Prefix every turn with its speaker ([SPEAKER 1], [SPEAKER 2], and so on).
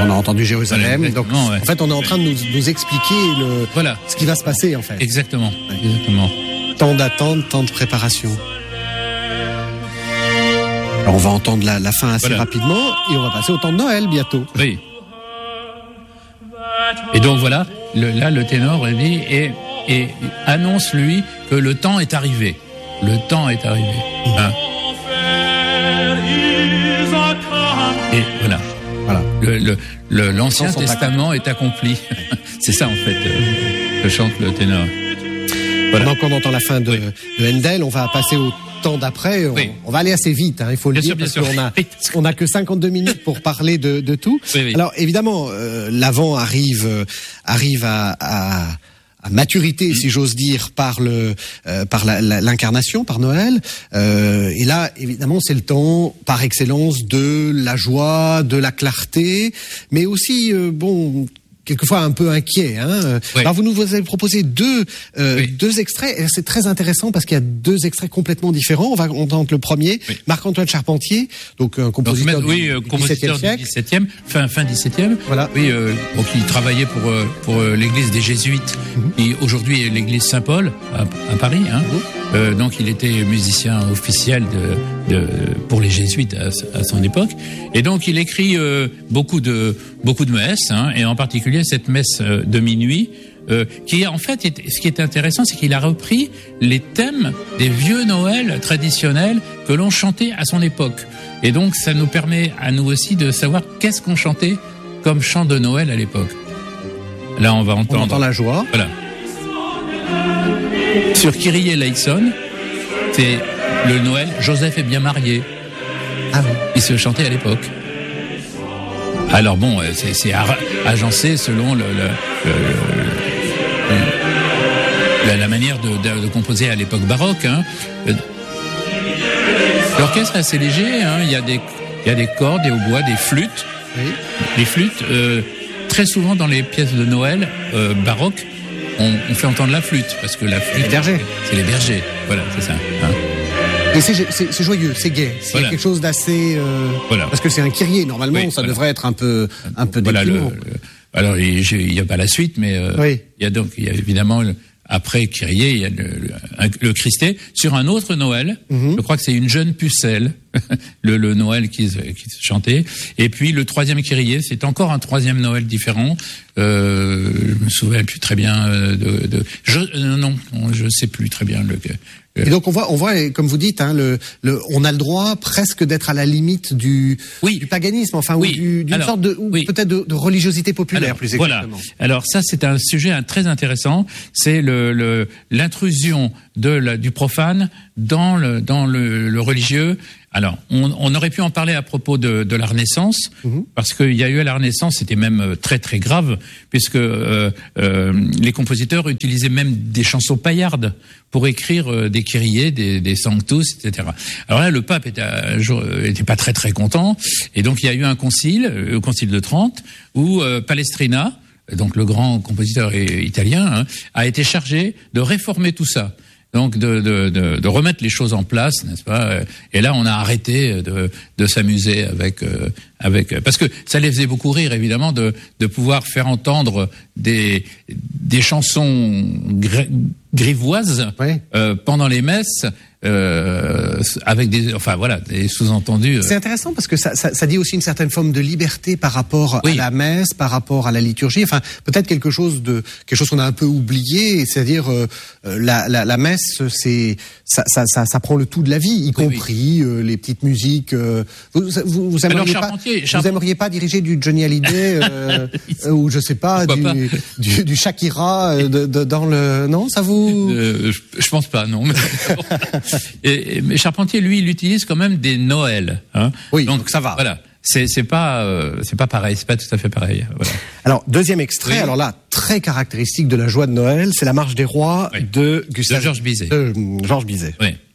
[SPEAKER 1] on a entendu Jérusalem.
[SPEAKER 2] Voilà,
[SPEAKER 1] donc,
[SPEAKER 2] ouais.
[SPEAKER 1] en fait, on est en train de nous expliquer ce qui va se passer, en fait.
[SPEAKER 2] Exactement.
[SPEAKER 1] Ouais.
[SPEAKER 2] Exactement.
[SPEAKER 1] Tant d'attente, tant de préparation. Alors, on va entendre la fin assez rapidement et on va passer au temps de Noël bientôt.
[SPEAKER 2] Oui. Et donc voilà, le ténor dit et annonce lui que le temps est arrivé. Le temps est arrivé. Hein. Et voilà. L'Ancien Testament est accompli. C'est ça en fait que chante le ténor.
[SPEAKER 1] Voilà. Pendant qu'on entend la fin de Handel, on va passer au temps d'après. On va aller assez vite, il faut le dire, parce qu'on a que 52 minutes pour parler de tout.
[SPEAKER 2] Oui.
[SPEAKER 1] Alors évidemment, l'Avent arrive à maturité, si j'ose dire, par l'incarnation, par Noël. Et là, évidemment, c'est le temps par excellence de la joie, de la clarté, mais aussi, quelquefois un peu inquiet.
[SPEAKER 2] Oui.
[SPEAKER 1] Alors vous avez proposé deux extraits, et c'est très intéressant parce qu'il y a deux extraits complètement différents. On va entendre le premier, Marc-Antoine Charpentier, donc un compositeur du
[SPEAKER 2] XVIIe, fin XVIIe.
[SPEAKER 1] Voilà.
[SPEAKER 2] Oui, donc il travaillait pour l'église des Jésuites, qui aujourd'hui est l'église Saint-Paul à Paris. Donc il était musicien officiel pour les Jésuites à son époque, et donc il écrit beaucoup de messes, et en particulier cette messe de minuit, qui en fait, ce qui est intéressant, c'est qu'il a repris les thèmes des vieux Noël traditionnels que l'on chantait à son époque. Et donc ça nous permet à nous aussi de savoir qu'est-ce qu'on chantait comme chant de Noël à l'époque. Là, on entend
[SPEAKER 1] la joie.
[SPEAKER 2] Voilà. Sur Kyrie eleison, c'est le Noël, Joseph est bien marié.
[SPEAKER 1] Ah oui.
[SPEAKER 2] Il se chantait à l'époque. Alors bon, c'est agencé selon la manière de composer à l'époque baroque. L'orchestre est assez léger. Il y a des cordes, des hautbois, des flûtes.
[SPEAKER 1] Oui.
[SPEAKER 2] Les flûtes, très souvent dans les pièces de Noël baroques, on fait entendre la flûte parce que la flûte, c'est les bergers. Voilà, c'est ça.
[SPEAKER 1] Et c'est joyeux, c'est gai. C'est quelque chose d'assez. Parce que c'est un kyrie. Normalement, ça devrait être un peu déprimant.
[SPEAKER 2] Alors, il y a pas la suite, mais il y a évidemment après Kyrie, il y a le Christé sur un autre Noël. Je crois que c'est une jeune pucelle, le Noël qui se chantait. Et puis le troisième Kyrie, c'est encore un troisième Noël différent. Je me souviens plus très bien je sais plus très bien
[SPEAKER 1] Et donc on voit, comme vous dites, on a le droit presque d'être à la limite du paganisme, ou d'une sorte peut-être de religiosité populaire, plus exactement.
[SPEAKER 2] Voilà. Alors ça, c'est un sujet très intéressant. C'est l'intrusion du profane dans le religieux. Alors, on aurait pu en parler à propos de la Renaissance, parce qu'il y a eu à la Renaissance, c'était même très très grave, puisque les compositeurs utilisaient même des chansons paillardes pour écrire des kyriés, des sanctus, etc. Alors là, le pape était pas très très content, et donc il y a eu un concile, le concile de Trente, où Palestrina, donc le grand compositeur italien, a été chargé de réformer tout ça. Donc de remettre les choses en place, n'est-ce pas? Et là, on a arrêté de s'amuser avec parce que ça les faisait beaucoup rire, évidemment, de pouvoir faire entendre des chansons grivoises pendant les messes. Avec des sous-entendus.
[SPEAKER 1] C'est intéressant parce que ça dit aussi une certaine forme de liberté par rapport à la messe, par rapport à la liturgie. Enfin, peut-être quelque chose qu'on a un peu oublié, c'est-à-dire la messe, ça prend le tout de la vie, y compris les petites musiques. Vous aimeriez pas diriger du Johnny Hallyday ou je sais pas du Shakira dans le ça vous
[SPEAKER 2] je pense pas, non. Mais Charpentier, lui, il utilise quand même des Noëls.
[SPEAKER 1] Oui, donc ça va.
[SPEAKER 2] Voilà. C'est pas pareil, c'est pas tout à fait pareil. Voilà.
[SPEAKER 1] Alors, deuxième extrait, alors là, très caractéristique de la joie de Noël, c'est la Marche des Rois de Georges Bizet.
[SPEAKER 2] Oui.